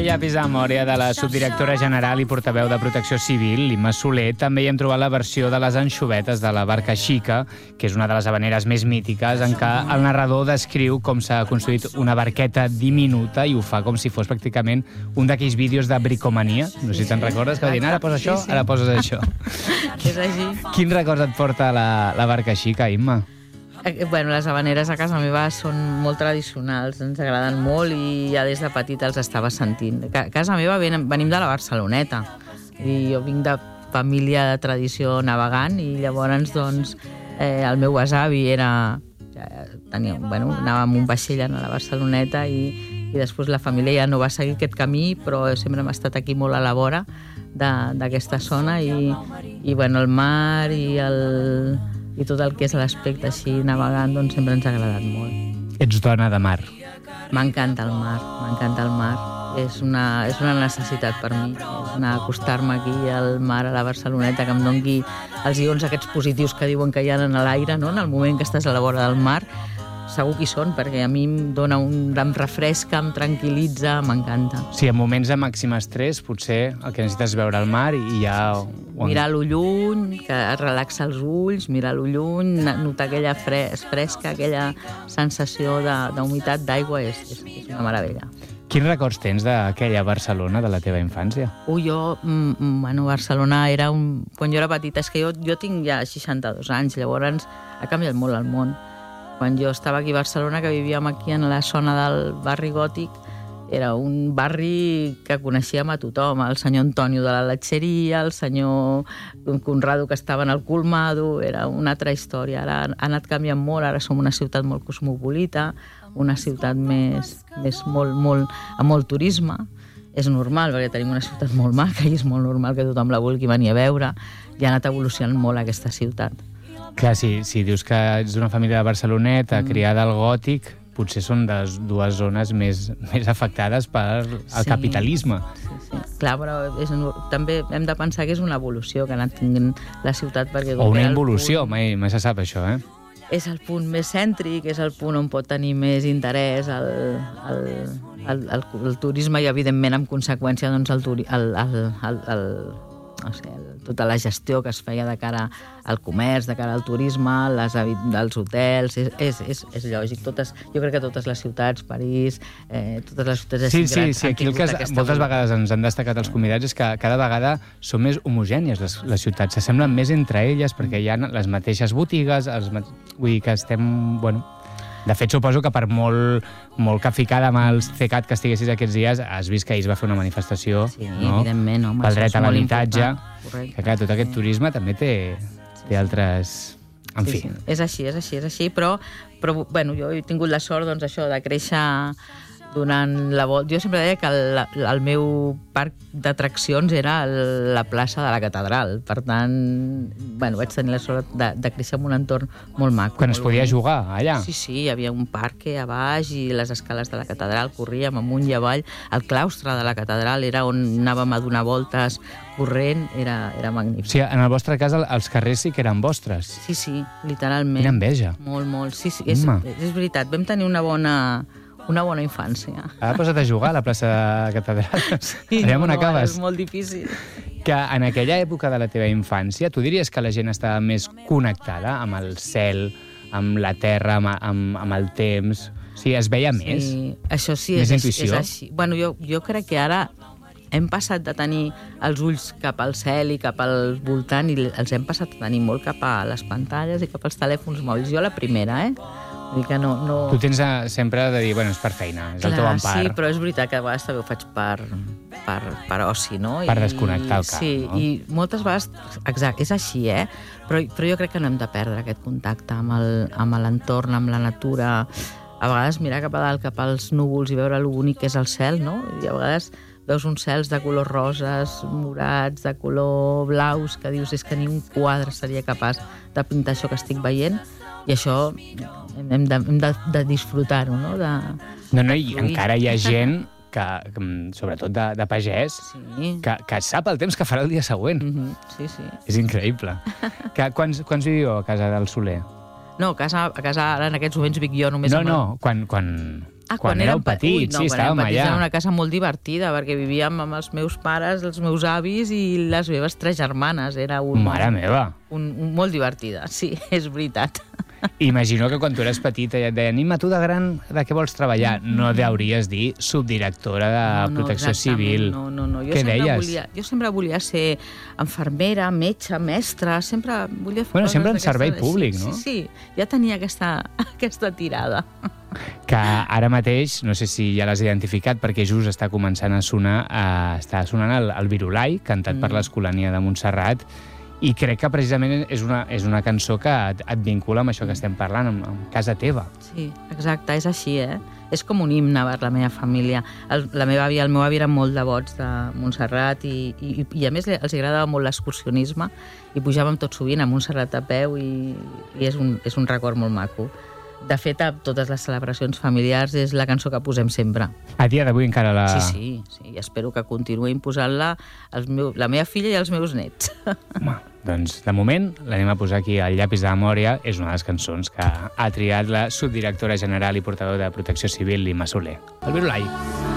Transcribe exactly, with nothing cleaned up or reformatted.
Ai, avisar memòria de la subdirectora general i portaveu de Protecció Civil, l'Imma Soler, també hi hem trobat la versió de les anxovetes de la Barca Xica, que és una de les habaneres més mítiques, en què el narrador descriu com s'ha construït una barqueta diminuta i ho fa com si fos pràcticament un d'aquells vídeos de bricomania. No sé si te'n recordes, que va dir, ara posa això, ara poses això. És així. Quin record et porta la, la Barca Xica, Imma? Bueno, les habaneres a casa meva són molt tradicionals, ens agraden molt i ja des de petita els estava sentint. A casa meva venim de la Barceloneta i jo vinc de família de tradició navegant i llavors doncs eh, el meu besavi era... Ja, tenia, bueno, anava amb un vaixell a la Barceloneta i, i després la família ja no va seguir aquest camí, però sempre hem estat aquí molt a la vora d'aquesta zona i, i bueno, el mar i el... i tot el que és l'aspecte així navegant, doncs sempre ens ha agradat molt. Ets dona de mar. M'encanta el mar, m'encanta el mar. És una, és una necessitat per mi. És anar a acostar-me aquí al mar, a la Barceloneta, que em doni els ions aquests positius que diuen que hi ha en l'aire, no? En el moment que estàs a la vora del mar, segur que hi són, perquè a mi em dona un... em refresca, em tranquil·litza, m'encanta. Sí, en moments de màxim estrès, potser el que necessites és veure el mar i ja... Mirar-lo lluny, que et relaxa els ulls, mirar-lo lluny, notar aquella fres, fresca, aquella sensació d'humitat d'aigua, és, és, és una meravella. Quins records tens d'aquella Barcelona de la teva infància? Ui, jo, mm, bueno, Barcelona era un... Quan jo era petita, és que jo, jo tinc ja seixanta-dos anys, llavors ha canviat molt el món. Quan jo estava aquí a Barcelona, que vivíem aquí en la zona del barri gòtic, era un barri que coneixíem a tothom, el senyor Antonio de la Latxeria, el senyor Conrado que estava en el Colmado, era una altra història. Ara ha anat canviant molt, ara som una ciutat molt cosmopolita, una ciutat més, més molt, molt, amb molt turisme. És normal, perquè tenim una ciutat molt maca i és molt normal que tothom la vulgui venir a veure, i ha anat evolucionant molt aquesta ciutat. Clar, si, si dius que ets d'una família de Barceloneta, mm. criada al gòtic, potser són de les dues zones més, més afectades pel sí, capitalisme. Sí, sí. Clar, però és, també hem de pensar que és una evolució que ha anat tinguent la ciutat. Perquè o una involució, punt, mai, mai se sap això, eh? És el punt més cèntric, és el punt on pot tenir més interès el, el, el, el, el turisme i, evidentment, en conseqüència, doncs, el, turi, el, el, el, el no sé, tota la gestió que es feia de cara al comerç, de cara al turisme, les, dels hotels, és, és, és, és lògic. Totes, jo crec que totes les ciutats, París, eh, totes les ciutats sí, sí, sí, aquí el que es, moltes volta. vegades ens han destacat els convidats és que cada vegada són més homogènies les, les ciutats, s'assemblen més entre elles perquè hi ha les mateixes botigues, els, vull dir que estem, bueno... De fet, suposo que per molt, molt capficada amb el CECAT que estiguessis aquests dies, has vist que ahir es va fer una manifestació, sí, no? Evidentment, home, pel dret a l'habitatge, que clar, tot aquest sí. turisme també té, té altres... En sí, fi. Sí. És així, és així, és així, però, però bueno, jo he tingut la sort, doncs, això, de créixer donant la volta. Jo sempre deia que el, el meu parc d'atraccions era la plaça de la Catedral. Per tant, bueno, vaig tenir la sort de, de créixer en un entorn molt maco. Quan es podia jugar allà? Sí, sí, hi havia un parc a baix i les escales de la Catedral, corríem amunt i avall. El claustre de la Catedral era on anàvem a donar voltes corrent, era, era magnífic. O sigui, en el vostre cas, els carrers sí que eren vostres. Sí, sí, literalment. Quina enveja. Molt, molt. Sí, sí, és, és veritat. Vam tenir una bona... una bona infància. Ara posa't a jugar a la plaça de Catedral. Sí, no, on acabes. És molt difícil. Que en aquella època de la teva infància, tu diries que la gent estava més connectada amb el cel, amb la terra, amb, amb, amb el temps? O sigui, es veia sí, més? Això sí, més és, intuïció? és així. Bueno, jo, jo crec que ara hem passat de tenir els ulls cap al cel i cap al voltant i els hem passat a tenir molt cap a les pantalles i cap als telèfons mòbils. Jo la primera, eh? Que no, no... Tu tens sempre de dir, bueno, és per feina, és Clar, el teu empar. Sí, però és veritat que a vegades també ho faig per, per, per oci, no? Per I, desconnectar el cap, sí, no? I moltes vegades, exacte, és així, eh? Però, però jo crec que no hem de perdre aquest contacte amb l'entorn, amb la natura. A vegades mirar cap a dalt, cap als núvols i veure lo bonic que és el cel, no? I a vegades veus uns cels de colors roses, morats, de color blaus, que dius, és que ni un quadre seria capaç de pintar això que estic veient. I això hem de, hem de, de disfrutar-ho, no? De, no, no, i encara hi ha gent, que, sobretot de, de pagès, sí. que, que sap el temps que farà el dia següent. Mm-hmm. Sí, sí. És increïble. Que, quants, quants viviu a casa del Soler? No, a casa, a casa ara en aquests moments vic jo només... No, amb no, quan, quan, Ah, quan, quan éreu petits, Ui, no, sí, estàvem allà. Era una casa molt divertida, perquè vivíem amb els meus pares, els meus avis i les meves tres germanes. Era un, Mare meva! Un, un, molt divertida, sí, és veritat. Imagino que quan tu eres petita i et deien Imma, tu de gran, de què vols treballar? No deuries dir subdirectora de no, no, Protecció Civil. No, no, no. Jo Què deies? Volia, jo sempre volia ser infermera, metge, mestra, sempre volia fer Bueno, coses sempre en servei d'aquestes. públic, sí, no? Sí, sí, ja tenia aquesta, aquesta tirada. Que ara mateix, no sé si ja l'has identificat, perquè just està començant a sonar, eh, està sonant el, el Virulai, cantat mm. per l'Escolania de Montserrat, i crec que precisament és una, és una cançó que et, et vincula amb això que estem parlant, amb, amb casa teva. Sí, exacte, és així, eh? És com un himne per la meva família. El, la meva àvia, el meu avi eren molt devots de Montserrat i, i, i a més els agradava molt l'excursionisme i pujàvem tot sovint a Montserrat a peu i, i és, un, és un record molt maco. De fet, a totes les celebracions familiars és la cançó que posem sempre. A dia d'avui encara la... Sí, sí, sí, i espero que continuïn posant-la meu, la meva filla i els meus nets. Home, doncs, de moment, l'anem a posar aquí al llapis de la memòria. És una de les cançons que ha triat la subdirectora general i portaveu de Protecció Civil, l'Imma Soler. El Virulai.